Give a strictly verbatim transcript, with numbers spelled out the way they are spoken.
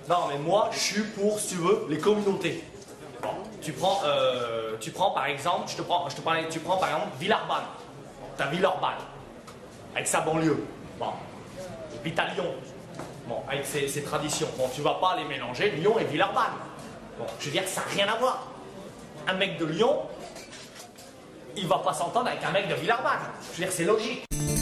Non, mais moi, je suis pour, si tu veux, les communautés. Bon, tu prends, euh, tu prends par exemple, je te prends, je te prends, tu prends par exemple Villeurbanne. T'as Villeurbanne, avec sa banlieue. Bon. Et puis t'as Lyon, bon, avec ses, ses traditions. Bon, tu vas pas les mélanger, Lyon et Villeurbanne. Bon, je veux dire que ça n'a rien à voir. Un mec de Lyon, il va pas s'entendre avec un mec de Villeurbanne. Je veux dire, c'est logique.